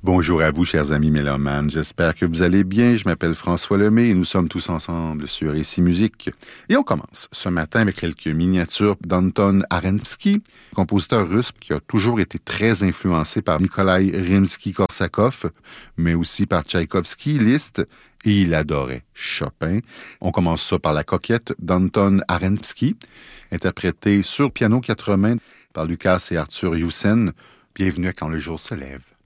Bonjour à vous, chers amis mélomanes. J'espère que vous allez bien. Je m'appelle François Lemay et nous sommes tous ensemble sur Ici Musique. Et on commence ce matin avec quelques miniatures d'Anton Arensky, compositeur russe qui a toujours été très influencé par Nikolai Rimsky-Korsakov, mais aussi par Tchaïkovski, Liszt, et il adorait Chopin. On commence ça par La Coquette d'Anton Arensky, interprétée sur piano 4 mains par Lucas et Arthur Youssen. Bienvenue à Quand le jour se lève.